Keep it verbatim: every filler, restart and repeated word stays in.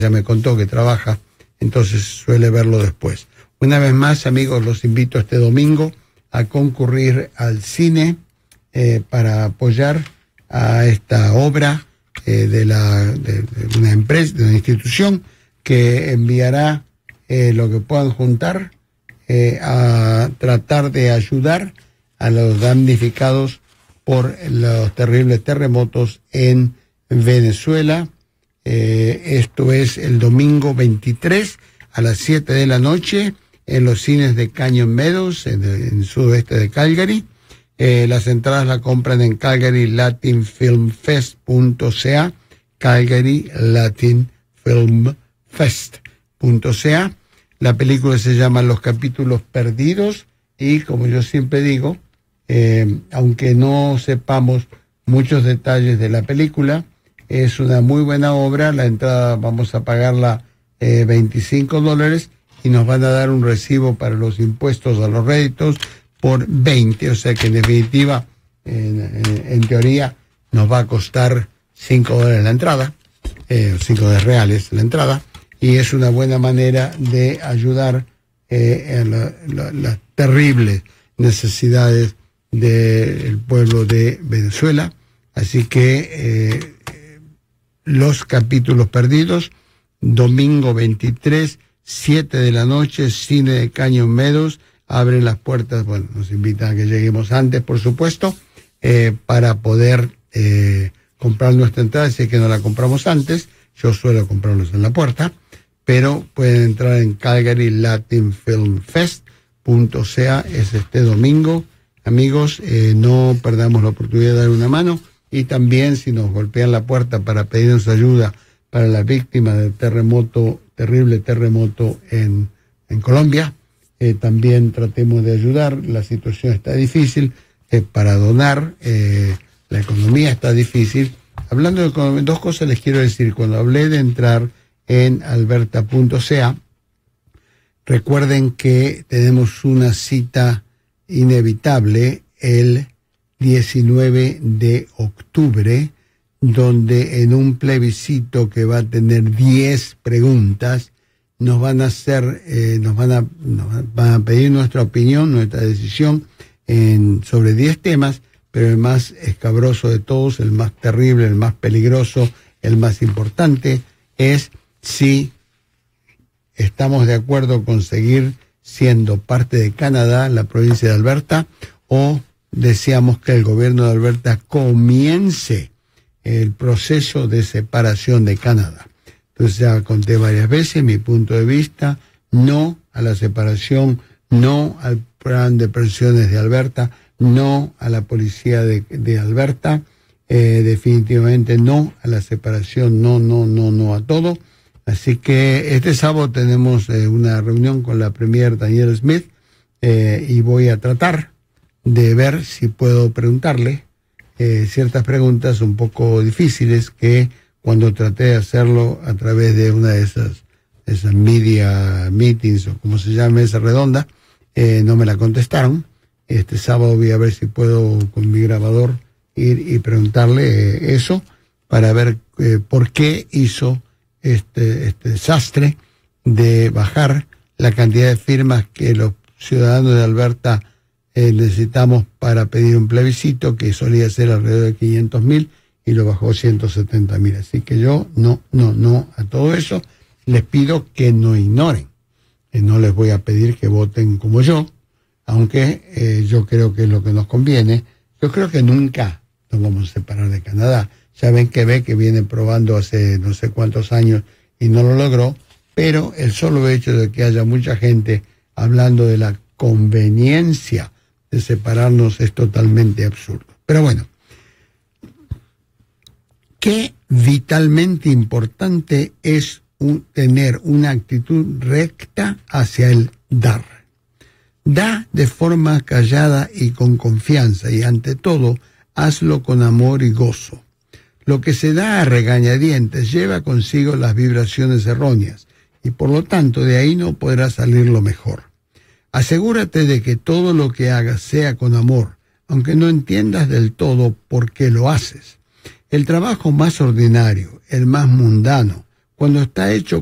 ya me contó que trabaja, entonces suele verlo después. Una vez más, amigos, los invito este domingo a concurrir al cine eh, para apoyar a esta obra eh, de, la, de, de una empresa, de una institución que enviará eh, lo que puedan juntar eh, a tratar de ayudar a los damnificados por los terribles terremotos en Venezuela. Eh, esto es el domingo veintitrés a las siete de la noche en los cines de Canyon Meadows, en el, en el sudoeste de Calgary. Eh, las entradas la compran en calgary latin film fest punto c a, calgary latin film fest punto c a. La película se llama Los Capítulos Perdidos y, como yo siempre digo, eh, aunque no sepamos muchos detalles de la película, es una muy buena obra. La entrada vamos a pagarla eh, veinticinco dólares y nos van a dar un recibo para los impuestos a los réditos por veinte, o sea que en definitiva, en, en, en teoría, nos va a costar cinco dólares la entrada, eh, cinco dólares reales la entrada, y es una buena manera de ayudar eh, en la, la, las terribles necesidades del pueblo de Venezuela. Así que eh, Los Capítulos Perdidos, domingo veintitrés, siete de la noche, cine de Canyon Meadows. Abren las puertas, bueno, nos invitan a que lleguemos antes, por supuesto, eh, para poder eh, comprar nuestra entrada. Si es que no la compramos antes, yo suelo comprarlos en la puerta, pero pueden entrar en calgary latin film fest punto c a. Es este domingo. Amigos, eh, no perdamos la oportunidad de dar una mano, y también si nos golpean la puerta para pedirnos ayuda para la víctima del terremoto, terrible terremoto en, en Colombia, Eh, también tratemos de ayudar. La situación está difícil eh, para donar, eh, la economía está difícil. Hablando de economía, dos cosas les quiero decir. Cuando hablé de entrar en alberta punto c a, recuerden que tenemos una cita inevitable el diecinueve de octubre, donde en un plebiscito que va a tener diez preguntas, nos van a hacer, eh, nos van a, nos van a pedir nuestra opinión, nuestra decisión en, sobre diez temas, pero el más escabroso de todos, el más terrible, el más peligroso, el más importante, es si estamos de acuerdo con seguir siendo parte de Canadá, la provincia de Alberta, o deseamos que el gobierno de Alberta comience el proceso de separación de Canadá. Entonces ya conté varias veces mi punto de vista: no a la separación, no al plan de pensiones de Alberta, no a la policía de, de Alberta, eh, definitivamente no a la separación, no, no, no, no a todo. Así que este sábado tenemos eh, una reunión con la premier Danielle Smith, eh, y voy a tratar de ver si puedo preguntarle eh, ciertas preguntas un poco difíciles que cuando traté de hacerlo a través de una de esas, esas media meetings, o como se llama esa redonda, eh, no me la contestaron. Este sábado voy a ver si puedo con mi grabador ir y preguntarle eh, eso, para ver eh, por qué hizo este, este desastre de bajar la cantidad de firmas que los ciudadanos de Alberta eh, necesitamos para pedir un plebiscito, que solía ser alrededor de quinientos mil, y lo bajó ciento setenta mil. Así que yo no, no, no a todo eso. Les pido que no ignoren. Eh, no les voy a pedir que voten como yo, aunque eh, yo creo que es lo que nos conviene. Yo creo que nunca nos vamos a separar de Canadá. Saben que ve que viene probando hace no sé cuántos años y no lo logró, pero el solo hecho de que haya mucha gente hablando de la conveniencia de separarnos es totalmente absurdo. Pero bueno, qué vitalmente importante es un, tener una actitud recta hacia el dar. Da de forma callada y con confianza, y ante todo, hazlo con amor y gozo. Lo que se da a regañadientes lleva consigo las vibraciones erróneas, y por lo tanto de ahí no podrá salir lo mejor. Asegúrate de que todo lo que hagas sea con amor, aunque no entiendas del todo por qué lo haces. El trabajo más ordinario, el más mundano, cuando está hecho